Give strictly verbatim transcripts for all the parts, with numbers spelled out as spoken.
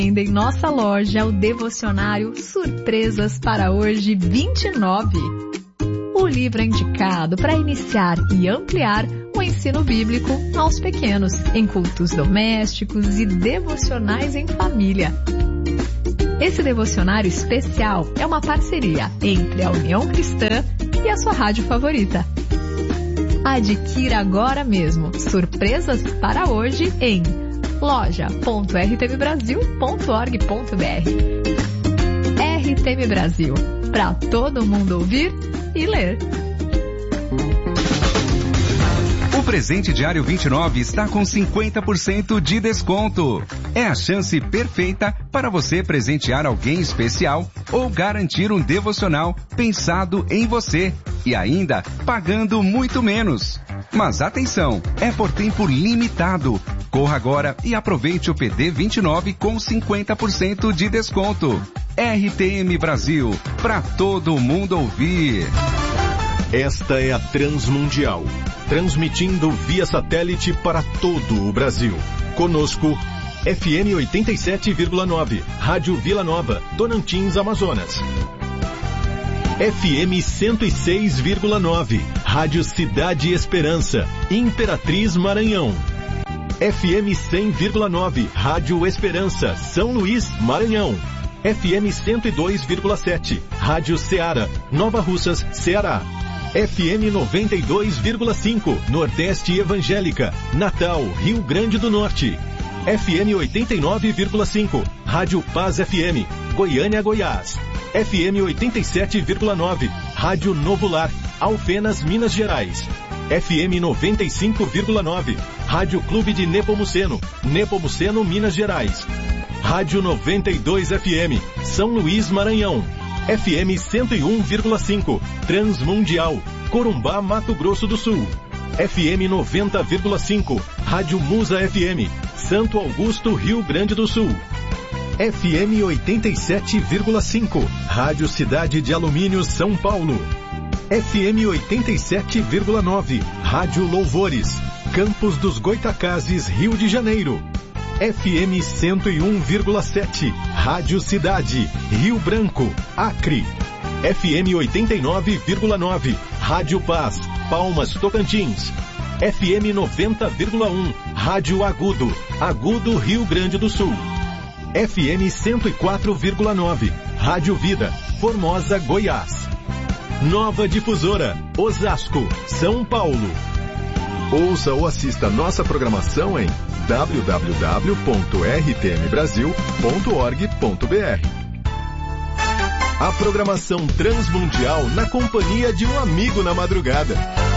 Em nossa loja, o devocionário Surpresas para Hoje vinte e nove. O livro é indicado para iniciar e ampliar o ensino bíblico aos pequenos, em cultos domésticos e devocionais em família. Esse devocionário especial é uma parceria entre a União Cristã e a sua rádio favorita. Adquira agora mesmo Surpresas para Hoje em loja ponto r t m brasil ponto org ponto b r. R T M Brasil, para todo mundo ouvir e ler. O presente diário vinte e nove está com cinquenta por cento de desconto. É a chance perfeita para você presentear alguém especial ou garantir um devocional pensado em você e ainda pagando muito menos. Mas atenção, é por tempo limitado. Corra agora e aproveite o P D vinte e nove com cinquenta por cento de desconto. R T M Brasil, para todo mundo ouvir. Esta é a Transmundial, transmitindo via satélite para todo o Brasil. Conosco, F M oitenta e sete vírgula nove, Rádio Vila Nova, Donantins, Amazonas. F M cento e seis vírgula nove, Rádio Cidade Esperança, Imperatriz, Maranhão. F M cem vírgula nove, Rádio Esperança, São Luís, Maranhão. F M cento e dois vírgula sete, Rádio Ceará, Nova Russas, Ceará. F M noventa e dois vírgula cinco, Nordeste Evangélica, Natal, Rio Grande do Norte. F M oitenta e nove vírgula cinco, Rádio Paz F M, Goiânia, Goiás. F M oitenta e sete vírgula nove, Rádio Novo Lar, Alfenas, Minas Gerais. F M noventa e cinco vírgula nove, Rádio Clube de Nepomuceno, Nepomuceno, Minas Gerais. Rádio noventa e dois F M, São Luís, Maranhão. F M cento e um vírgula cinco, Transmundial, Corumbá, Mato Grosso do Sul. F M noventa vírgula cinco, Rádio Musa F M, Santo Augusto, Rio Grande do Sul. F M oitenta e sete vírgula cinco, Rádio Cidade de Alumínio, São Paulo. F M oitenta e sete vírgula nove, Rádio Louvores, Campos dos Goitacazes, Rio de Janeiro. F M cento e um vírgula sete, Rádio Cidade, Rio Branco, Acre. F M oitenta e nove vírgula nove, Rádio Paz, Palmas, Tocantins. F M noventa vírgula um, Rádio Agudo, Agudo, Rio Grande do Sul. F M cento e quatro vírgula nove, Rádio Vida, Formosa, Goiás. Nova Difusora, Osasco, São Paulo. Ouça ou assista nossa programação em w w w ponto r t m brasil ponto org ponto b r. A programação Transmundial na companhia de um amigo na madrugada.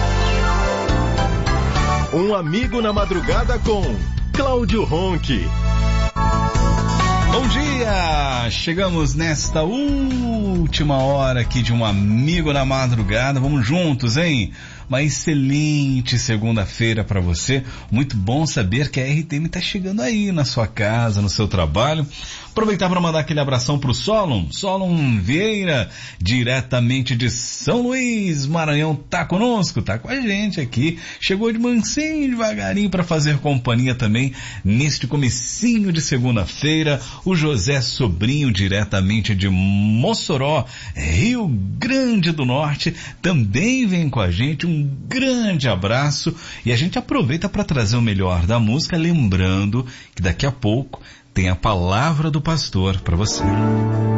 Um amigo na madrugada com Cláudio Ronchi. Bom dia! Chegamos nesta última hora aqui de um amigo na madrugada. Vamos juntos, hein? Uma excelente segunda-feira para você. Muito bom saber que a R T M está chegando aí na sua casa, no seu trabalho. Aproveitar para mandar aquele abração pro Solon, Solon Vieira, diretamente de São Luís, Maranhão, tá conosco, tá com a gente aqui. Chegou de mansinho, devagarinho para fazer companhia também neste comecinho de segunda-feira. O José Sobrinho, diretamente de Mossoró, Rio Grande do Norte, também vem com a gente. Um grande abraço e a gente aproveita para trazer o melhor da música, lembrando que daqui a pouco tem a palavra do pastor para você.